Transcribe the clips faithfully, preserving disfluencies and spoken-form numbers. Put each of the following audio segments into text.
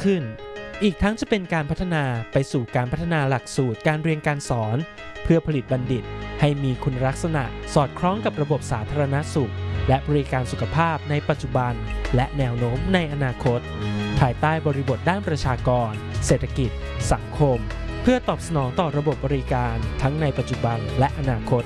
ขึ้นอีกทั้งจะเป็นการพัฒนาไปสู่การพัฒนาหลักสูตรการเรียนการสอนเพื่อผลิตบัณฑิตให้มีคุณลักษณะสอดคล้องกับระบบสาธารณสุขและบริการสุขภาพในปัจจุบันและแนวโน้มในอนาคตภายใต้บริบทด้านประชากรเศรษฐกิจสังคมเพื่อตอบสนองต่อระบบบริการทั้งในปัจจุบันและอนาคต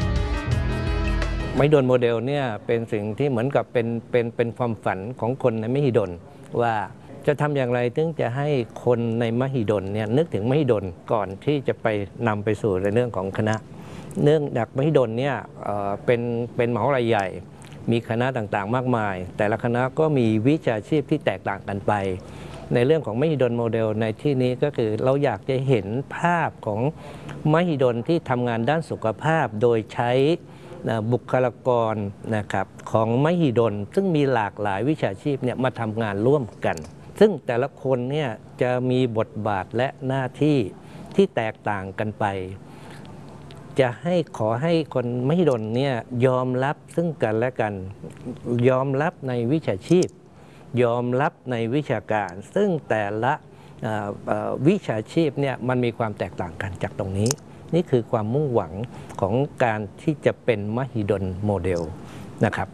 มหิดลโมเดลเนี่ยเป็นสิ่งที่เหมือนกับเป็นเป็นเป็นความฝันของคนในมหิดลว่าจะทำอย่างไรถึงจะให้คนในมหิดลเนี่ยนึกถึงมหิดลก่อนที่จะไปนำไปสู่ในเรื่องของคณะเนื่องจากมหิดลเนี่ยเป็นเป็นมหาวิทยาลัยใหญ่มีคณะต่างๆมากมายแต่ละคณะก็มีวิชาชีพที่แตกต่างกันไปในเรื่องของมหิดลโมเดลในที่นี้ก็คือเราอยากจะเห็นภาพของมหิดลที่ทำงานด้านสุขภาพโดยใช้บุคลากรนะครับของมหิดลซึ่งมีหลากหลายวิชาชีพเนี่ยมาทำงานร่วมกันซึ่งแต่ละคนเนี่ยจะมีบทบาทและหน้าที่ที่แตกต่างกันไปจะให้ขอให้คนมหิดลเนี่ยยอมรับซึ่งกันและกันยอมรับในวิชาชีพยอมรับในวิชาการซึ่งแต่ละวิชาชีพเนี่ยมันมีความแตกต่างกันจากตรงนี้นี่คือความมุ่งหวังของการที่จะเป็นมหิดลโมเดลนะครับ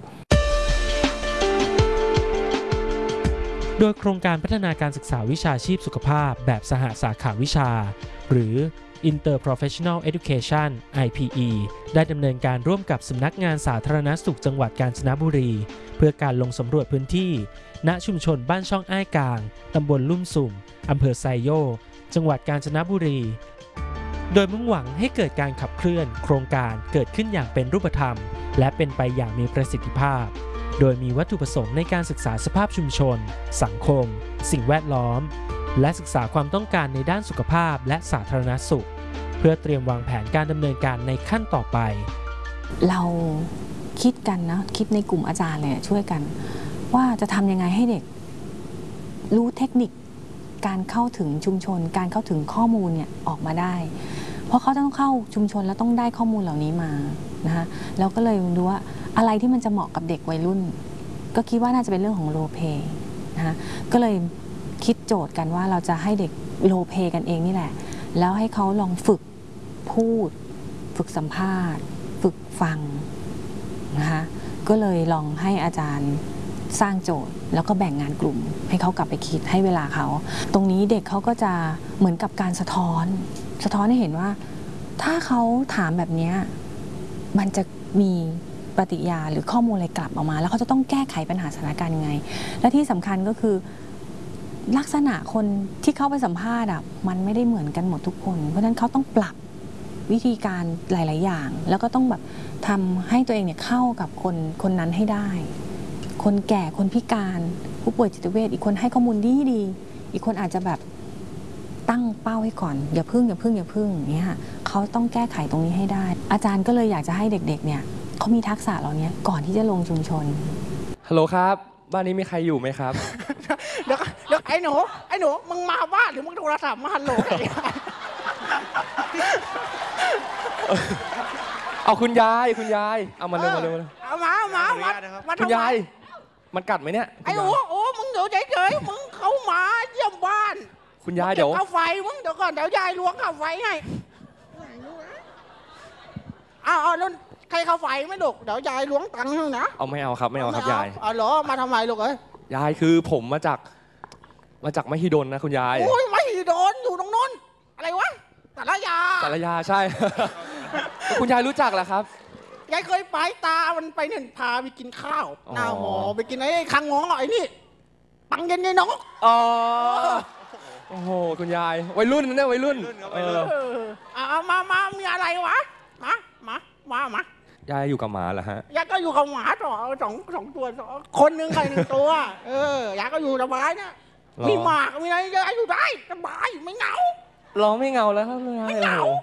โดยโครงการพัฒนาการศึกษาวิชาชีพสุขภาพแบบสหสาขาวิชาหรือ Interprofessional Education ไอ พี อี ได้ดำเนินการร่วมกับสำนักงานสาธารณสุขจังหวัดกาญจนบุรีเพื่อการลงสำรวจพื้นที่ณชุมชนบ้านช่องอ้ายกลางตำบลลุ่มสุ่มอำเภอไซโยกจังหวัดกาญจนบุรีโดยมุ่งหวังให้เกิดการขับเคลื่อนโครงการเกิดขึ้นอย่างเป็นรูปธรรมและเป็นไปอย่างมีประสิทธิภาพโดยมีวัตถุประสงค์ในการศึกษาสภาพชุมชนสังคมสิ่งแวดล้อมและศึกษาความต้องการในด้านสุขภาพและสาธารณสุขเพื่อเตรียมวางแผนการดำเนินการในขั้นต่อไปเราคิดกันนะคิดในกลุ่มอาจารย์เลยช่วยกันว่าจะทำยังไงให้เด็กรู้เทคนิคการเข้าถึงชุมชนการเข้าถึงข้อมูลเนี่ยออกมาได้เพราะเขาต้องเข้าชุมชนแล้วต้องได้ข้อมูลเหล่านี้มานะคะแล้วก็เลยดูว่าอะไรที่มันจะเหมาะกับเด็กวัยรุ่นก็คิดว่าน่าจะเป็นเรื่องของโรลเพลย์นะคะก็เลยคิดโจทย์กันว่าเราจะให้เด็กโรลเพลย์กันเองนี่แหละแล้วให้เขาลองฝึกพูดฝึกสัมภาษณ์ฝึกฟังนะคะก็เลยลองให้อาจารย์สร้างโจทย์แล้วก็แบ่งงานกลุ่มให้เขากลับไปคิดให้เวลาเขาตรงนี้เด็กเขาก็จะเหมือนกับการสะท้อนสะท้อนให้เห็นว่าถ้าเขาถามแบบนี้มันจะมีปฏิกิริยาหรือข้อมูลอะไรกลับออกมาแล้วเขาจะต้องแก้ไขปัญหาสถานการณ์ยังไงและที่สำคัญก็คือลักษณะคนที่เข้าไปสัมภาษณ์อ่ะมันไม่ได้เหมือนกันหมดทุกคนเพราะฉะนั้นเขาต้องปรับวิธีการหลายๆอย่างแล้วก็ต้องแบบทำให้ตัวเองเนี่ยเข้ากับคนคนนั้นให้ได้คนแก่คนพิการผู้ป่วยจิตเวชอีกคนให้ข้อมูลดีดีอีกคนอาจจะแบบตั้งเป้าให้ก่อนอย่าพึ่งอย่าพึ่งอย่าพึ่งอย่างเงี้ยเขาต้องแก้ไขตรงนี้ให้ได้อาจารย์ก็เลยอยากจะให้เด็กๆเนี่ยเขามีทักษะเหล่านี้ก่อนที่จะลงชุมชนฮัลโหลครับบ้านนี้มีใครอยู่ไหมครับเดี๋ยวเดี๋ยวไอ้หนูไอ้หนูมึงมาบ้านหรือมึงโทรศัพท์มาฮัลโหลเอาคุณยายคุณยายเอามาเร็วมาเร็วเอามามามาคุณยายมันกัดไหมเนี่ยไอ้โอ้โอ้มึงอยู่เฉยๆมึงเขามาเยี่ยมบ้านคุณยายเดี๋ยวเอาไฟมึงเดี๋ยวก่อนเดี๋ยวยายล้วงเข้าไฟให้เอาเอาแล้วใครเข้าไฟไม่ลูกเดี๋ยวยายล้วงตังค์ให้นะเอาไม่เอาครับไม่เอาครับยายเอาเหรอมาทำไมลูกเอ้ยยายคือผมมาจากมาจากมหิดลนะคุณยายโอ้ยมหิดลอยู่ตรงนู้นอะไรวะสารยาสารยาใช่คุณยายรู้จักเหรอครับยายเคยไปตามันไปเนี่ยพาไปกินข้าวหน้าหมอไปกินไอ้คังงอไอ้นี่ปังเย็นไงน้องอ๋อโอ้โหคุณยายวัยรุ่นนะวัยรุ่นเออเอามามามีอะไรวะมามามามายายอยู่กับหมาเหรอฮะยายก็อยู่กับหมาสองสองสองตัวคนหนึ่งใครหนึ่งตัวเออยายก็อยู่สบายเนี่ยมีหมากมีอะไรยายอยู่ได้สบายไม่เหงาร้องไม่เหงาแล้วครับไม่เหงา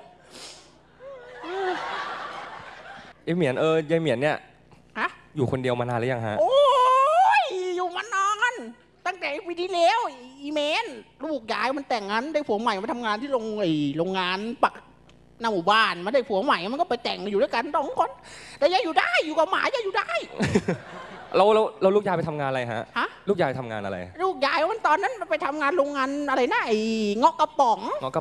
ไอเหมียนเออยายเหมียนเนี่ยอยู่คนเดียวมานานหรือยังฮะโอ้ยอยู่มานานตั้งแต่ปีที่แล้วอีเมนลูกยายมันแต่งงานได้ผัวใหม่มาทำงานที่โรงไอโรงงานปักหน้าหมู่บ้านมาได้ผัวใหม่มันก็ไปแต่งอยู่ด้วยกันสองคนแต่ยายอยู่ได้อยู่กับหมายายอยู่ได้เราเราเราลูกยายไปทำงานอะไรฮะฮะลูกยายทำงานอะไรลูกยายมันตอนนั้นมันไปทำงานโรงงานอะไรนะไอ้เงาะกระป๋องเงาะกระ